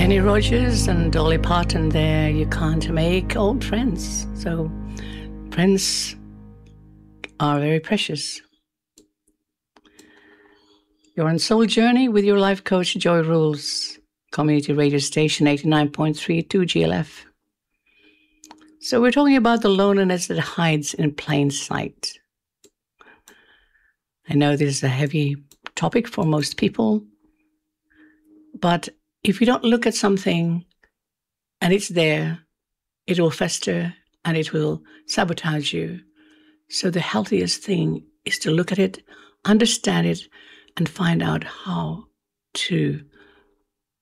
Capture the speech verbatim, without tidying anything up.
Kenny Rogers and Dolly Parton there. You can't make old friends. So friends are very precious. You're on Soul Journey with your life coach, Joy Rules, community radio station eighty-nine point three two G L F. So we're talking about the loneliness that hides in plain sight. I know this is a heavy topic for most people, but if you don't look at something and it's there, it will fester and it will sabotage you. So the healthiest thing is to look at it, understand it, and find out how to